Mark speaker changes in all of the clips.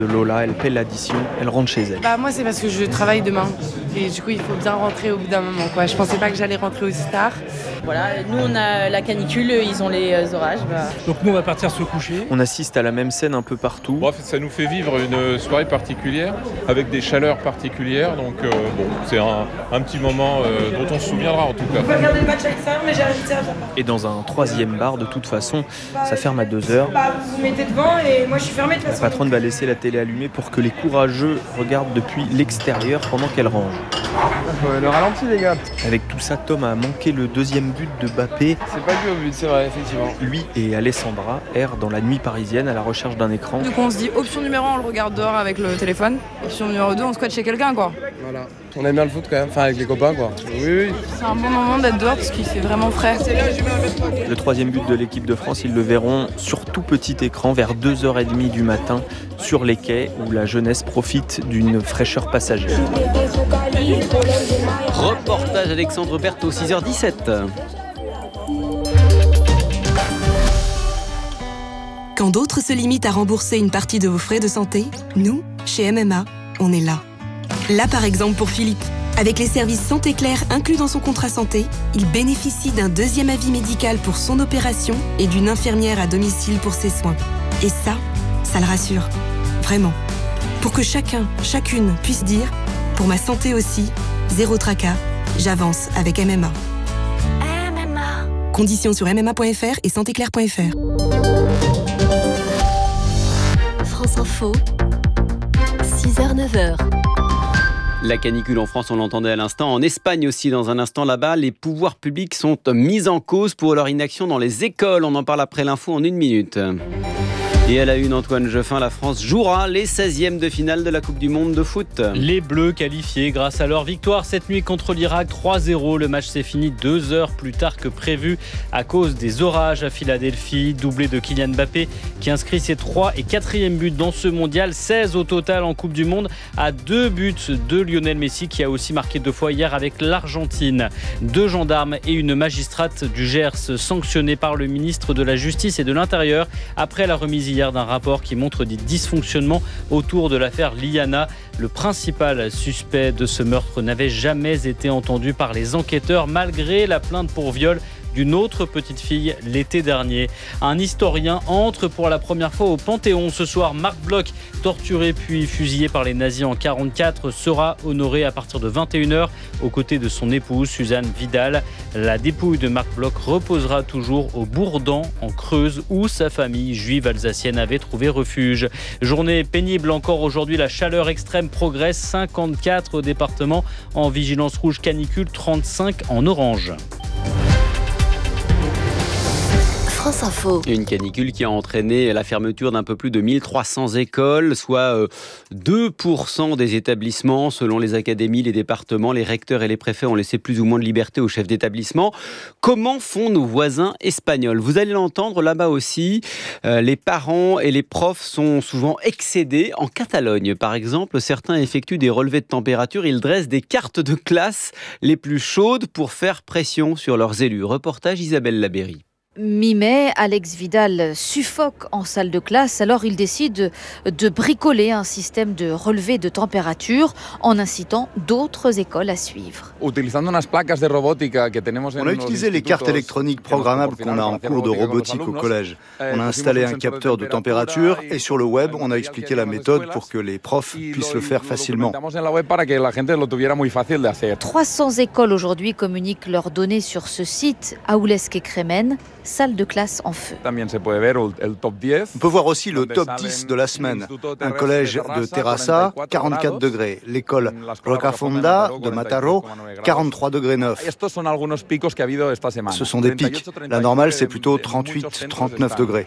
Speaker 1: Lola, elle paie l'addition, elle rentre chez elle.
Speaker 2: Moi, c'est parce que je travaille demain. Et du coup, il faut bien rentrer au bout d'un moment, quoi. Je pensais pas que j'allais rentrer aussi tard.
Speaker 3: Voilà, nous, on a la canicule, ils ont les orages.
Speaker 4: Donc nous, on va partir se coucher.
Speaker 1: On assiste à la même scène un peu partout.
Speaker 5: Bref, ça nous fait vivre une soirée particulière, avec des chaleurs particulières. Donc c'est un petit moment dont on se souviendra en tout cas.
Speaker 2: On peut regarder le match à l'extérieur, mais j'ai invité à
Speaker 1: Et dans un troisième bar, de toute façon, ça ferme à 2h.
Speaker 2: Vous vous mettez devant et moi je suis fermée de toute
Speaker 1: La
Speaker 2: façon.
Speaker 1: patronne va laisser la télé allumée pour que les courageux regardent depuis l'extérieur pendant qu'elle range.
Speaker 6: Le ralenti les gars.
Speaker 1: Avec tout ça, Tom a manqué le deuxième but de Mbappé.
Speaker 6: C'est pas dû au but, c'est vrai, effectivement.
Speaker 1: Lui et Alessandra errent dans la nuit parisienne à la recherche d'un écran.
Speaker 2: Du coup, on se dit option numéro 1, on le regarde dehors avec le téléphone. Option numéro 2, on squatte chez quelqu'un, quoi.
Speaker 6: Voilà. On aime bien le foot quand même, enfin avec les copains quoi. Oui.
Speaker 2: C'est un bon moment d'être dehors parce qu'il fait vraiment frais.
Speaker 1: Le troisième but de l'équipe de France, ils le verront sur tout petit écran vers 2h30 du matin sur les quais où la jeunesse profite d'une fraîcheur passagère.
Speaker 7: Reportage Alexandre Berthaud, 6h17.
Speaker 8: Quand d'autres se limitent à rembourser une partie de vos frais de santé, nous, chez MMA, on est là. Là par exemple pour Philippe. Avec les services Santé Claire inclus dans son contrat santé, il bénéficie d'un deuxième avis médical pour son opération et d'une infirmière à domicile pour ses soins. Et ça le rassure. Vraiment. Pour que chacun, chacune puisse dire « Pour ma santé aussi, zéro tracas, j'avance avec MMA ». Conditions sur mma.fr et santéclaire.fr.
Speaker 9: France Info, 6h-9h.
Speaker 7: La canicule en France, on l'entendait à l'instant. En Espagne aussi, dans un instant là-bas, les pouvoirs publics sont mis en cause pour leur inaction dans les écoles. On en parle après l'info en 1 minute. Et à la une, Antoine Jeuffin, la France jouera les 16e de finale de la Coupe du Monde de foot.
Speaker 10: Les Bleus qualifiés grâce à leur victoire cette nuit contre l'Irak 3-0. Le match s'est fini 2 heures plus tard que prévu à cause des orages à Philadelphie. Doublé de Kylian Mbappé qui inscrit ses 3 et 4e buts dans ce mondial. 16 au total en Coupe du Monde à 2 buts de Lionel Messi qui a aussi marqué 2 fois hier avec l'Argentine. 2 gendarmes et une magistrate du Gers sanctionnés par le ministre de la Justice et de l'Intérieur après la remise hier d'un rapport qui montre des dysfonctionnements autour de l'affaire Liana. Le principal suspect de ce meurtre n'avait jamais été entendu par les enquêteurs malgré la plainte pour viol d'une autre petite fille l'été dernier. Un historien entre pour la première fois au Panthéon. Ce soir, Marc Bloch, torturé puis fusillé par les nazis en 1944, sera honoré à partir de 21h aux côtés de son épouse Suzanne Vidal. La dépouille de Marc Bloch reposera toujours au Bourdan en Creuse où sa famille juive alsacienne avait trouvé refuge. Journée pénible encore aujourd'hui, la chaleur extrême progresse. 54 départements en vigilance rouge canicule, 35 en orange.
Speaker 9: France Info.
Speaker 7: Une canicule qui a entraîné la fermeture d'un peu plus de 1300 écoles, soit 2% des établissements. Selon les académies, les départements, les recteurs et les préfets ont laissé plus ou moins de liberté aux chefs d'établissement. Comment font nos voisins espagnols ? Vous allez l'entendre là-bas aussi. Les parents et les profs sont souvent excédés. En Catalogne, par exemple, certains effectuent des relevés de température. Ils dressent des cartes de classe les plus chaudes pour faire pression sur leurs élus. Reportage Isabelle Labéry.
Speaker 11: Mi-mai, Alex Vidal suffoque en salle de classe, alors il décide de bricoler un système de relevé de température en incitant d'autres écoles à suivre.
Speaker 12: On a utilisé les cartes électroniques programmables qu'on a en cours de robotique au collège. On a installé un capteur de température et sur le web, on a expliqué la méthode pour que les profs puissent le faire facilement.
Speaker 11: 300 écoles aujourd'hui communiquent leurs données sur ce site, Aulesque et Crémen. Salle de classe en feu.
Speaker 12: On peut voir aussi le top 10 de la semaine. Un collège de Terrassa, 44 degrés. L'école Rocafonda de Mataró, 43 degrés 9. Ce sont des pics. La normale, c'est plutôt 38-39 degrés.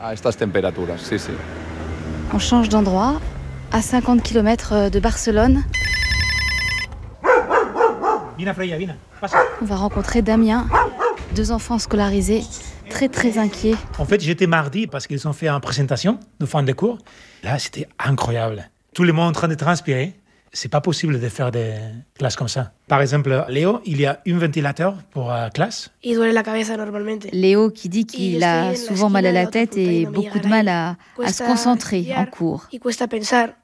Speaker 11: On change d'endroit, à 50 km de Barcelone. On va rencontrer Damien, 2 enfants scolarisés, très inquiets.
Speaker 4: En fait, j'étais mardi parce qu'ils ont fait une présentation de fin de cours. Là, c'était incroyable. Tout le monde en train de transpirer. C'est pas possible de faire des classes comme ça. Par exemple, Léo, il y a un ventilateur pour classe.
Speaker 11: Léo qui dit qu'il a souvent mal à la tête et beaucoup de mal à se concentrer en cours.